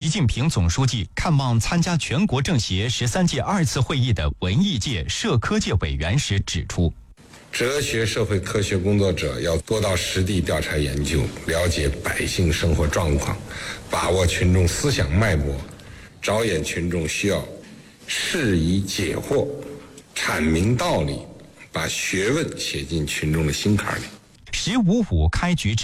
近平总书记看望参加全国政协13届2次会议的文艺界、社科界委员时指出， 哲学社会科学工作者要多到实地调查研究，了解百姓生活状况，把握群众思想脉搏，着眼群众需要，释疑解惑，阐明道理，把学问写进群众的心坎里。 15.5开局之